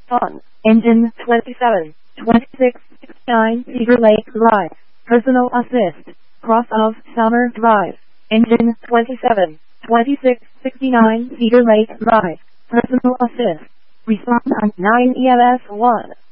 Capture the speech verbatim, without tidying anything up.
on engine twenty-seven, twenty-six sixty-nine Cedar Lake Drive, personal assist, cross of Summer Drive, engine twenty-seven, twenty-six sixty-nine Cedar Lake Drive, personal assist, respond on nine E M S one.